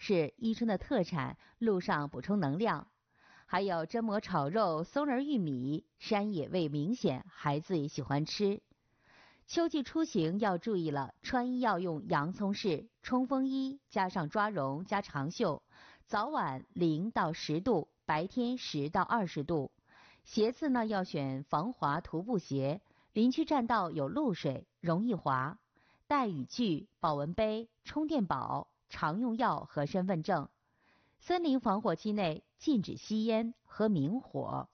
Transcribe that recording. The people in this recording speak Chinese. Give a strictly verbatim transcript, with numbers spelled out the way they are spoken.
是伊春的特产，路上补充能量。还有榛蘑炒肉、松仁玉米，山野味明显，孩子也喜欢吃。秋季出行要注意了，穿衣要用洋葱式冲锋衣，加上抓绒加长袖，早晚零到十度，白天十到二十度。鞋子呢要选防滑徒步鞋，林区栈道有露水，容易滑。带雨具、保温杯、充电宝、常用药和身份证。森林防火期内禁止吸烟和明火。